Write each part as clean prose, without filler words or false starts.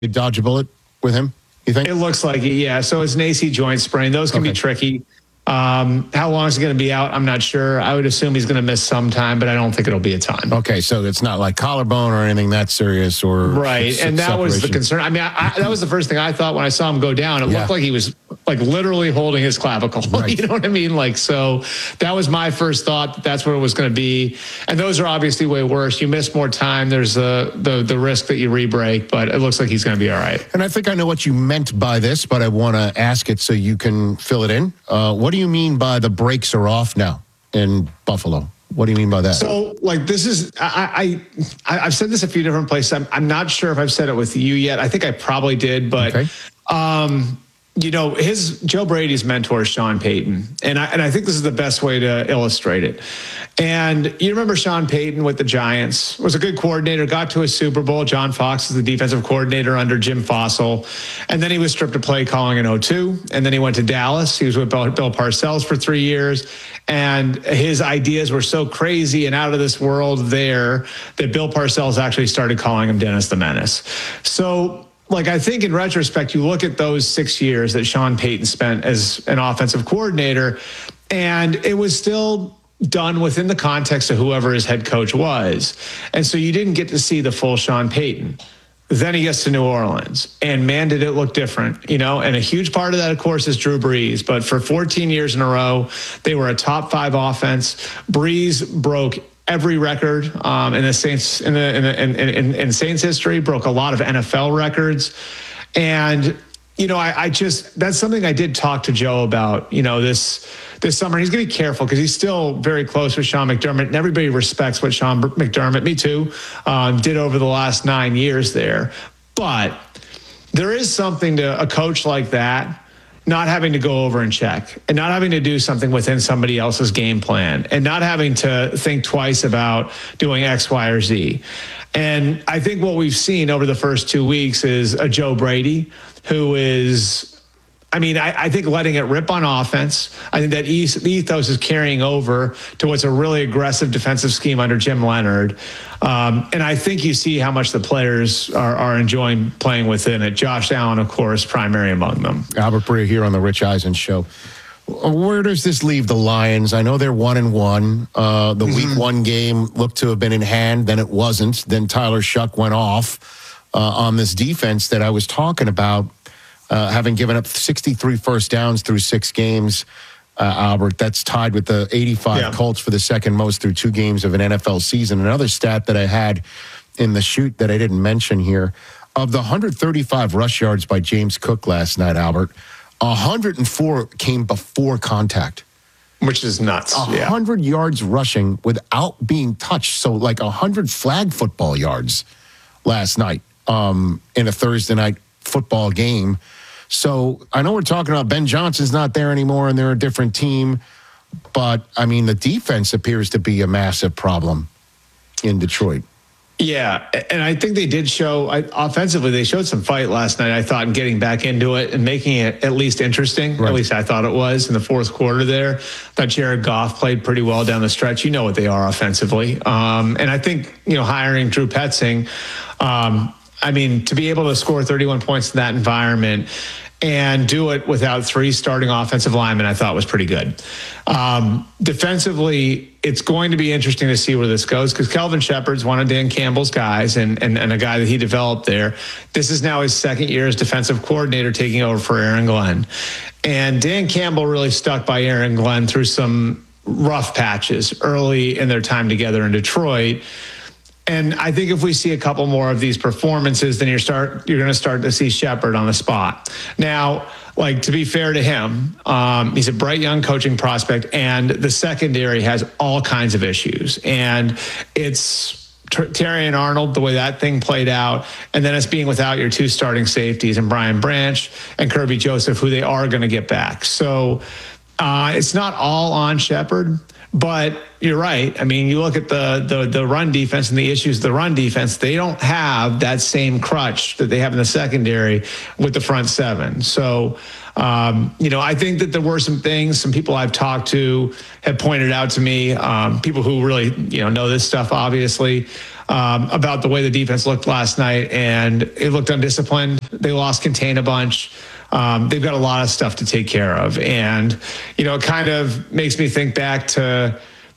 You dodge a bullet with him, you think? It looks like it, yeah. So it's an AC joint sprain. Those can be tricky. How long is he going to be out? I'm not sure. I would assume he's going to miss some time, but I don't think it'll be a ton. Okay, so it's not like collarbone or anything that serious, or right. And that was the concern. I mean, that was the first thing I thought when I saw him go down. It looked like he was like literally holding his clavicle. Right. You know what I mean? Like, so that was my first thought. That's what it was going to be. And those are obviously way worse. You miss more time. There's the risk that you re-break, but it looks like he's going to be all right. And I think I know what you meant by this, but I want to ask it so you can fill it in. What do you mean by the brakes are off now in Buffalo? What do you mean by that? So, like, this is, I've said this a few different places. I'm not sure if I've said it with you yet. I think I probably did, but, you know, Joe Brady's mentor is Sean Payton. And I think this is the best way to illustrate it. And you remember Sean Payton with the Giants, was a good coordinator, got to a Super Bowl. John Fox is the defensive coordinator under Jim Fossil. And then he was stripped of play calling in 2002. And then he went to Dallas. He was with Bill Parcells for 3 years. And his ideas were so crazy and out of this world there that Bill Parcells actually started calling him Dennis the Menace. So, like, I think in retrospect, you look at those 6 years that Sean Payton spent as an offensive coordinator, and it was still done within the context of whoever his head coach was. And so you didn't get to see the full Sean Payton. Then he gets to New Orleans, and man, did it look different, you know? And a huge part of that, of course, is Drew Brees. But for 14 years in a row, they were a top 5 offense. Brees broke every record in the Saints in Saints history, broke a lot of NFL records. And, you know, I just, that's something I did talk to Joe about, you know, this summer. He's going to be careful because he's still very close with Sean McDermott, and everybody respects what Sean McDermott, me too, did over the last 9 years there. But there is something to a coach like that not having to go over and check, and not having to do something within somebody else's game plan, and not having to think twice about doing X, Y, or Z. And I think what we've seen over the first 2 weeks is a Joe Brady who is, I mean, I think letting it rip on offense. I think that ethos is carrying over to what's a really aggressive defensive scheme under Jim Leonard. And I think you see how much the players are enjoying playing within it. Josh Allen, of course, primary among them. Albert Breer here on the Rich Eisen Show. Where does this leave the Lions? I know they're 1-1. The week 1 game looked to have been in hand, then it wasn't. Then Tyler Shuck went off on this defense that I was talking about. Having given up 63 first downs through 6 games, Albert, that's tied with the 85 Colts for the second most through 2 games of an NFL season. Another stat that I had in the shoot that I didn't mention here, of the 135 rush yards by James Cook last night, Albert, 104 came before contact. Which is nuts. 100 yards rushing without being touched. So like 100 flag football yards last night in a Thursday night football game. So I know we're talking about Ben Johnson's not there anymore and they're a different team, but I mean, the defense appears to be a massive problem in Detroit. Yeah, and I think they did show, offensively, they showed some fight last night, I thought, in getting back into it and making it at least interesting. Right. At least I thought it was in the fourth quarter there. I thought Jared Goff played pretty well down the stretch. You know what they are offensively. And I think, you know, hiring Drew Petzing, I mean, to be able to score 31 points in that environment and do it without 3 starting offensive linemen, I thought was pretty good. Defensively, it's going to be interesting to see where this goes because Kelvin Shepard's one of Dan Campbell's guys and a guy that he developed there. This is now his second year as defensive coordinator taking over for Aaron Glenn. And Dan Campbell really stuck by Aaron Glenn through some rough patches early in their time together in Detroit. And I think if we see a couple more of these performances, then you're going to start to see Shepard on the spot. Now, like, to be fair to him, he's a bright young coaching prospect, and the secondary has all kinds of issues. And it's Terry and Arnold, the way that thing played out, and then it's being without your 2 starting safeties and Brian Branch and Kirby Joseph, who they are going to get back. So it's not all on Shepard. But you're right. I mean, you look at the run defense and the issues of the run defense, they don't have that same crutch that they have in the secondary with the front 7. So, you know, I think that there were some things, some people I've talked to have pointed out to me, people who really, you know this stuff, obviously, about the way the defense looked last night, and it looked undisciplined. They lost contain a bunch. They've got a lot of stuff to take care of. And, it kind of makes me think back to,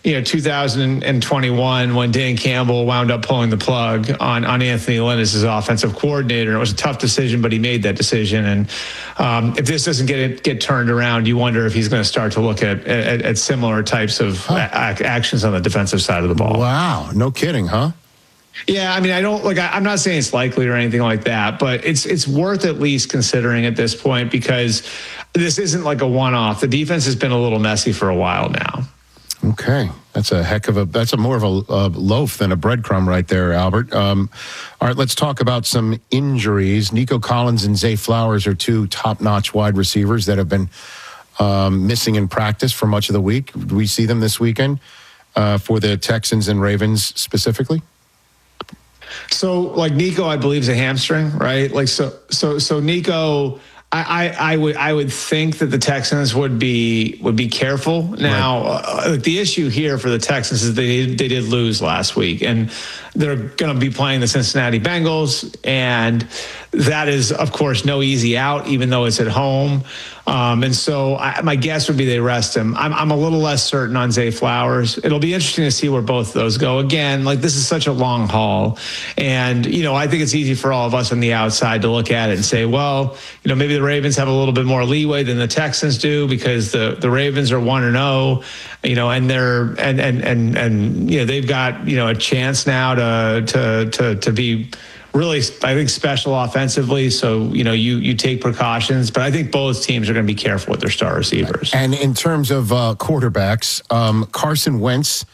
2021 when Dan Campbell wound up pulling the plug on Anthony Lynn as his offensive coordinator. It was a tough decision, but he made that decision. And if this doesn't get turned around, you wonder if he's going to start to look at similar types of actions on the defensive side of the ball. Wow. No kidding, huh? Yeah, I mean, I'm not saying it's likely or anything like that, but it's worth at least considering at this point, because this isn't like a one-off. The defense has been a little messy for a while now. Okay. That's more of a loaf than a breadcrumb right there, Albert. All right, let's talk about some injuries. Nico Collins and Zay Flowers are two top-notch wide receivers that have been missing in practice for much of the week. Do we see them this weekend for the Texans and Ravens specifically? So, Nico, I believe, is a hamstring, right? So Nico, I would think that the Texans would be careful. Now, right. The issue here for the Texans is they did lose last week, and they're going to be playing the Cincinnati Bengals, and that is, of course, no easy out, even though it's at home. And so my guess would be they rest him. I'm a little less certain on Zay Flowers. It'll be interesting to see where both of those go. Again, this is such a long haul. And, I think it's easy for all of us on the outside to look at it and say, well, maybe the Ravens have a little bit more leeway than the Texans do, because the Ravens are 1-0, and they're, and they've got, a chance now to be really, I think, special offensively. So, you take precautions, but I think both teams are going to be careful with their star receivers. And in terms of quarterbacks, Carson Wentz,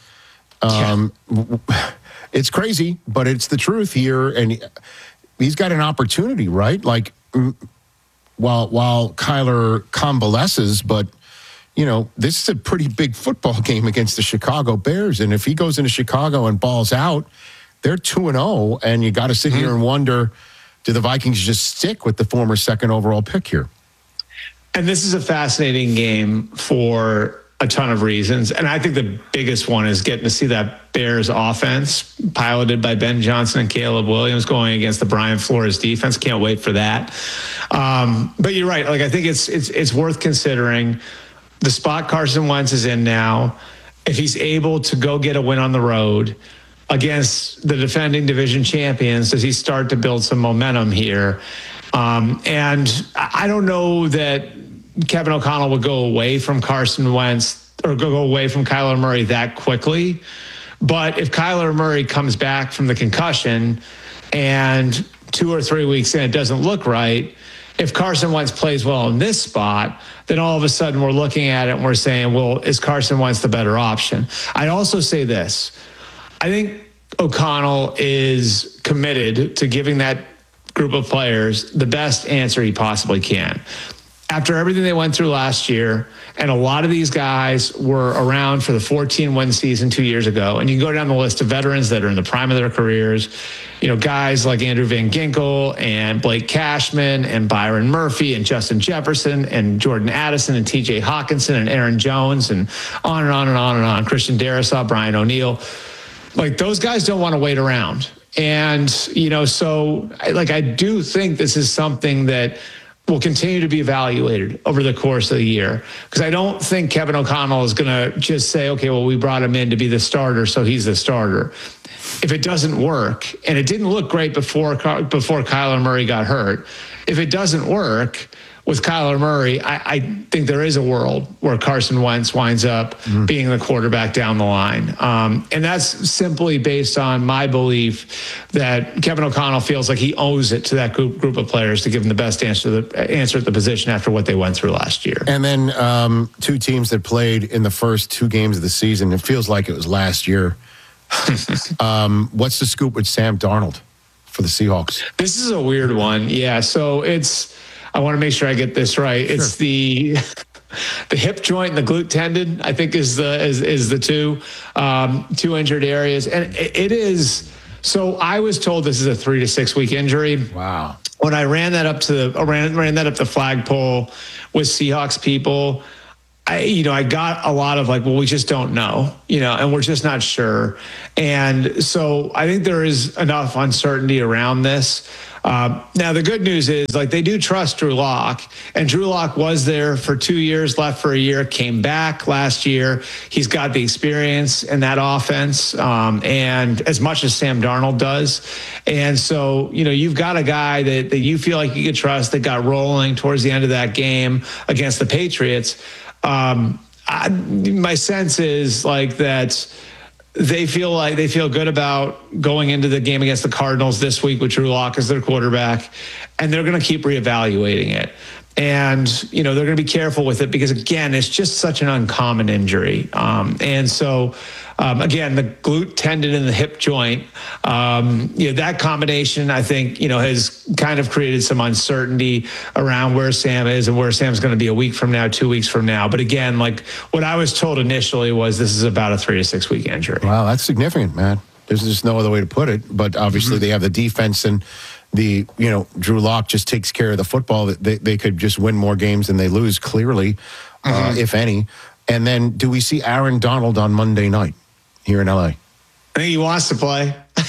it's crazy, but it's the truth here. And he's got an opportunity, right? While Kyler convalesces, but this is a pretty big football game against the Chicago Bears. And if he goes into Chicago and balls out, they're 2-0, and you got to sit here and wonder, do the Vikings just stick with the former second overall pick here? And this is a fascinating game for a ton of reasons. And I think the biggest one is getting to see that Bears offense piloted by Ben Johnson and Caleb Williams going against the Brian Flores defense. Can't wait for that. But you're right. I think it's worth considering the spot Carson Wentz is in now. If he's able to go get a win on the road against the defending division champions, does he start to build some momentum here? And I don't know that Kevin O'Connell would go away from Carson Wentz or go away from Kyler Murray that quickly. But if Kyler Murray comes back from the concussion and 2 or 3 weeks in, it doesn't look right, if Carson Wentz plays well in this spot, then all of a sudden we're looking at it and we're saying, well, is Carson Wentz the better option? I'd also say this. I think O'Connell is committed to giving that group of players the best answer he possibly can. After everything they went through last year, and a lot of these guys were around for the 14-win season 2 years ago, and you can go down the list of veterans that are in the prime of their careers, guys like Andrew Van Ginkel and Blake Cashman and Byron Murphy and Justin Jefferson and Jordan Addison and TJ Hawkinson and Aaron Jones and on and on and on and on, Christian Darrisaw, Brian O'Neill. Those guys don't want to wait around. And, so I do think this is something that will continue to be evaluated over the course of the year, because I don't think Kevin O'Connell is going to just say, okay, well, we brought him in to be the starter, so he's the starter. If it doesn't work, and it didn't look great before Kyler Murray got hurt, if it doesn't work with Kyler Murray, I think there is a world where Carson Wentz winds up being the quarterback down the line. And that's simply based on my belief that Kevin O'Connell feels like he owes it to that group of players to give them the best answer at the position after what they went through last year. And then two teams that played in the first 2 games of the season, it feels like it was last year. What's the scoop with Sam Darnold for the Seahawks? This is a weird one. Yeah, so I want to make sure I get this right. Sure. It's the hip joint and the glute tendon, I think, is the two injured areas. And it is, so I was told this is a 3 to 6 week injury. Wow. When I ran that up to the flagpole with Seahawks people, I got a lot of like, well, we just don't know, and we're just not sure. And so I think there is enough uncertainty around this. Now, the good news is like they do trust Drew Lock, and Drew Lock was there for 2 years, left for a year, came back last year. He's got the experience in that offense, and as much as Sam Darnold does. And so, you've got a guy that you feel like you could trust that got rolling towards the end of that game against the Patriots. My sense is like that they feel good about going into the game against the Cardinals this week with Drew Lock as their quarterback, and they're going to keep reevaluating it. And, they're going to be careful with it because, again, it's just such an uncommon injury. And so, again, the glute tendon in the hip joint, that combination, I think, has kind of created some uncertainty around where Sam is and where Sam's going to be a week from now, 2 weeks from now. But again, like what I was told initially was this is about a 3 to 6 week injury. Wow, that's significant, man. There's just no other way to put it. But obviously they have the defense and Drew Lock just takes care of the football. They could just win more games than they lose, clearly, if any. And then do we see Aaron Donald on Monday night here in LA? I think he wants to play. I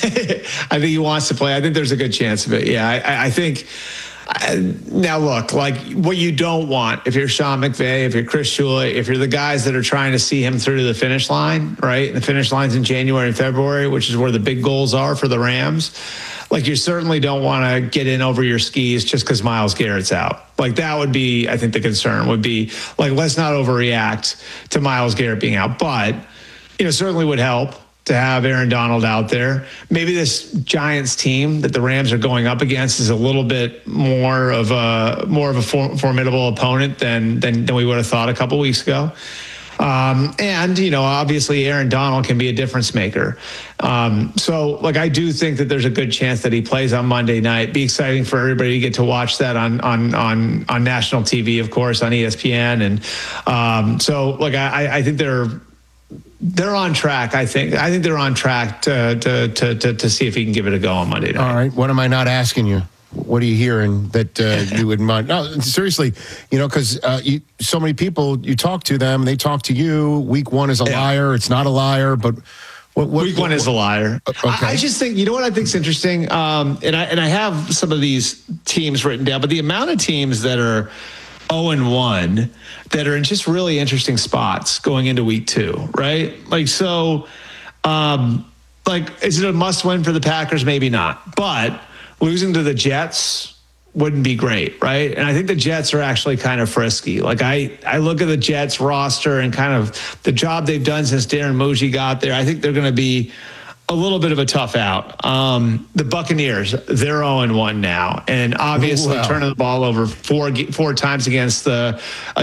think there's a good chance of it. Yeah, I think. Now, look, like what you don't want if you're Sean McVay, if you're Chris Shula, if you're the guys that are trying to see him through to the finish line, right? And the finish line's in January and February, which is where the big goals are for the Rams. Like you certainly don't want to get in over your skis just because Myles Garrett's out. Like that would be, I think the concern would be like, let's not overreact to Myles Garrett being out, but certainly would help to have Aaron Donald out there. Maybe this Giants team that the Rams are going up against is a little bit more of a formidable opponent than we would have thought a couple weeks ago. And obviously Aaron Donald can be a difference maker. So like, I do think that there's a good chance that he plays on Monday night. Be exciting for everybody to get to watch that on national TV, of course, on ESPN. And, so like, I think they're on track. I think they're on track to see if he can give it a go on Monday night. All right. What am I not asking you? What are you hearing that you would mind? No, seriously, because so many people, you talk to them, they talk to you. Week one is a liar. It's not a liar, but week one is a liar. Okay. I just think, what I think is interesting, and I have some of these teams written down, but the amount of teams that are 0-1 that are in just really interesting spots going into week two, right? Like, so, is it a must win for the Packers? Maybe not, but losing to the Jets wouldn't be great, right? And I think the Jets are actually kind of frisky. Like I look at the Jets roster and kind of the job they've done since Darren Muji got there. I think they're going to be a little bit of a tough out. The Buccaneers, they're 0-1 now, and obviously turning the ball over four times against the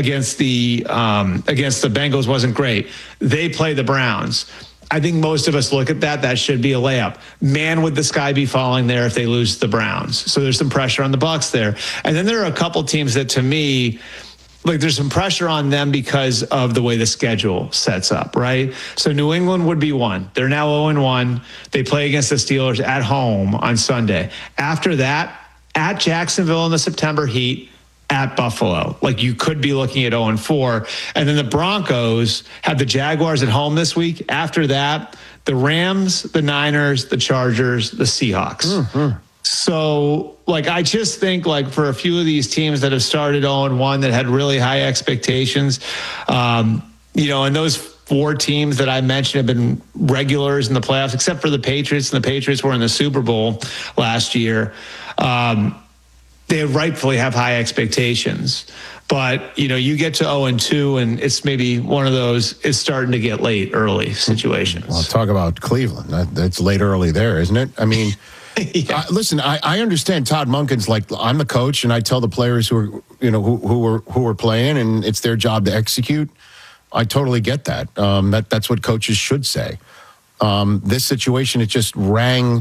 Bengals wasn't great. They play the Browns. I think most of us look at that. That should be a layup. Man, would the sky be falling there if they lose to the Browns? So there's some pressure on the Bucs there. And then there are a couple teams that, to me, like there's some pressure on them because of the way the schedule sets up, right? So New England would be one. They're now 0-1. They play against the Steelers at home on Sunday. After that, at Jacksonville in the September heat, at Buffalo. Like you could be looking at 0-4. And then the Broncos have the Jaguars at home this week. After that, the Rams, the Niners, the Chargers, the Seahawks. Mm-hmm. So like, I just think like for a few of these teams that have started 0-1 that had really high expectations, and those four teams that I mentioned have been regulars in the playoffs, except for the Patriots, and the Patriots were in the Super Bowl last year. They rightfully have high expectations, but you get to 0-2 and it's maybe one of those, it's starting to get late early situations. Well, talk about Cleveland. That's late early there, isn't it? I mean, listen, I understand Todd Monken's like, I'm the coach and I tell the players who are playing and it's their job to execute. I totally get that. That's what coaches should say. This situation, it just rang,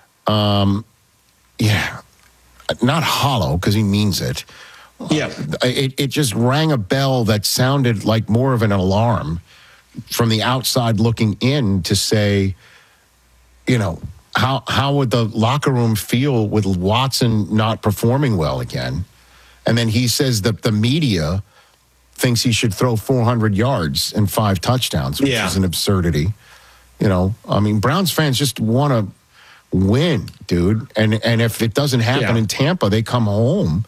not hollow because he means it. Yeah. It just rang a bell that sounded like more of an alarm from the outside looking in to say, how would the locker room feel with Watson not performing well again? And then he says that the media thinks he should throw 400 yards and 5 touchdowns, which is an absurdity. You know, I mean, Browns fans just want to win, dude. And if it doesn't happen in Tampa, they come home